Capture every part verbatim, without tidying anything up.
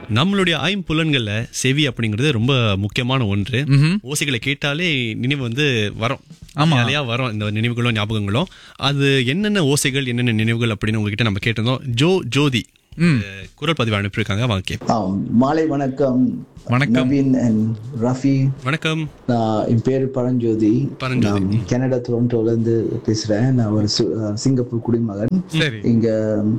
நம்மளுடைய ஐம்புலன்கள்ல செவி அப்படிங்கிறது ரொம்ப முக்கியமான ஒன்று. ம்ஹும். ஓசைகளை கேட்டாலே நினைவு வந்து வரும். ஆமா. நிறையா வரும் இந்த நினைவுகளும் ஞாபகங்களும். அது என்னென்ன ஓசைகள் என்னென்ன நினைவுகள் அப்படின்னு உங்ககிட்ட நம்ம கேட்டிருந்தோம். ஜோ ஜோதி ம். அஹ், குரல் பதிவு அனுப்பியிருக்காங்க. வாங்க கேட்போம். ஆம், மாலை வணக்கம். வணக்கம். நவீன் அண்ட் ரஃபி. வணக்கம். நான் என் பேரு பரஞ்சோதி. பரஞ்சோதி. நான் கனடா டொரண்டோல இருந்து பேசுறேன். நான் ஒரு சி- அஹ் சிங்கப்பூர் குடிமகன். சரி. இங்க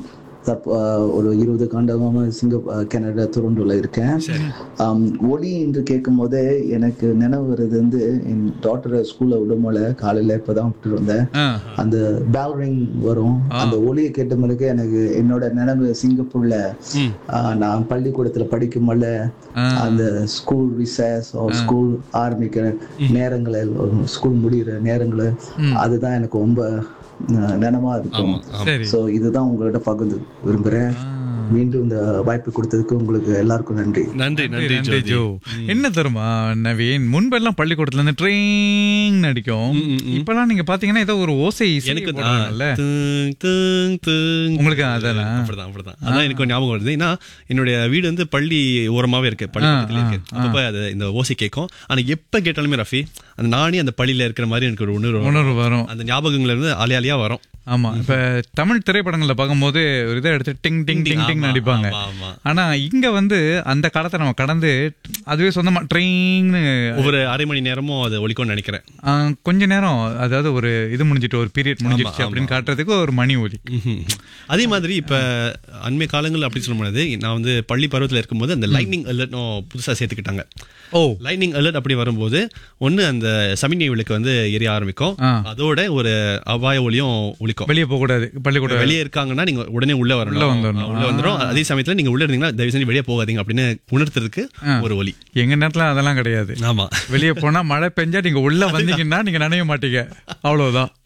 தற்ப- அஹ் ஒரு இருபது காண்டமாக சிங்கப்பூர் கனடா டொரண்டோல இருக்கேன். சரி. ஆம், ஒலி என்று கேட்கும் போதே எனக்கு நினைவு வருது வந்து என் டாக்டரை ஸ்கூல்ல விடும்போல காலையில இப்பதான் விட்டுட்டு வந்தேன். ஆ. அந்த பேல் ரிங் வரும். அந்த ஒலியை கேட்ட பிறகு எனக்கு என்னோட நினைவு சிங்கப்பூர்ல ம். ஆஹ், நான் பள்ளிக்கூடத்துல படிக்கும்போல ஆ. அந்த ஸ்கூல் ரிசஸ் ஸ்கூல் ஆரம்பிக்கிற நேரங்களில் ஸ்கூல் முடிகிற நேரங்கள் அதுதான் எனக்கு ரொம்ப அஹ், நினைவா இருக்கும். சரி. ஸோ இதுதான் உங்கள்கிட்ட பகிர்ந்து விரும்புறேன். மீண்டும் இந்த வாய்ப்பு கொடுத்ததுக்கு உங்களுக்கு எல்லாருக்கும் நன்றி. நன்றி நன்றி நன்றி ஜோதி. ஜோ. என்ன தருமா நவீன், முன்பெல்லாம் பள்ளிக்கூடத்துல இருந்து ட்ரிங் அடிக்கும். இப்பெல்லாம் நீங்க பாத்தீங்கன்னா ஏதோ ஒரு ஓசை இசை எனக்கு போடுறாங்கல்ல. துங், துங், துங். உங்களுக்கு அதானா? அப்படிதான் அப்படிதான் அதான் எனக்கு ஒரு ஞாபகம் வருது. ஏன்னா என்னுடைய வீடு வந்து பள்ளி ஓரமாவே இருக்கு, பள்ளி பக்கத்துல இருக்கு. அப்பப்ப அது இந்த ஓசை கேட்கும். ஆனா எப்ப கேட்டாலுமே ரஃபி அந்த நானே அந்த பள்ளியில இருக்கிற மாதிரி எனக்கு ஒரு உணர்வு வரும். உணர்வு வரும். அந்த ஞாபகங்கள்ல இருந்து அலை அலையா வரும். ஆமா. இப்ப தமிழ் திரைப்படங்கள்ல பார்க்கும்போது ஒரு இதை எடுத்து டிங் டிங் டிங் டிங் ஆமா, அடிப்பாங்க. ஆமா, ஆமா. ஆனா இங்க வந்து அந்த காலத்தை நம்ம கடந்து அதுவே சொந்தமா ட்ரிங்னு ஒவ்வொரு அரை மணி நேரமும் அது ஒலிக்கும்னு நினைக்கிறேன். ஆ, கொஞ்ச நேரம், அதாவது ஒரு இது முடிஞ்சிட்டு ஒரு பீரியட் முடிஞ்சிருச்சு ஆமா, அப்படின்னு காட்டுறதுக்கு ஒரு மணி ஒலி. ம்ஹும். அதே மாதிரி இப்ப அண்மை காலங்கள் அப்படி சொல்ல முடியாது. நான் வந்து பள்ளி பருவத்துல இருக்கும்போது அந்த லைட்னிங் அலர்ட்னும் புதுசா சேர்த்துக்கிட்டாங்க. ஓ. லைட்னிங் அலர்ட் அப்படி வரும்போது ஒண்ணு அந்த சமிக்ஞை விளக்கு வந்து எரிய ஆரம்பிக்கும். ஆ. அதோட ஒரு அபாய ஒலியும் ஒலிக்கும். வெளியே போக கூடாது பள்ளிக்கூடம். வெளியே இருக்காங்கன்னா நீங்க உடனே உள்ள வரணும். உள்ள வந்துடணும். உள்ள வந்துடும். அதே சமயத்துல நீங்க உள்ள இருந்தீங்கன்னா தயவு செஞ்சு வெளியே போகாதீங்க அப்படின்னு உணர்த்துறதுக்கு ஒரு ஒலி. எங்க நேரத்துல அதெல்லாம் கிடையாது. ஆமா. வெளியே போனா மழை பெஞ்சா நீங்க உள்ள வந்தீங்கன்னா நீங்க நனைய மாட்டீங்க, அவ்வளவுதான்.